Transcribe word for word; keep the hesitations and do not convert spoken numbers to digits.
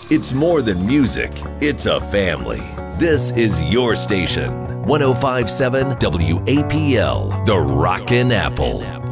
It's more than music, it's a family. This is your station, one oh five point seven W A P L, The Rockin' Apple.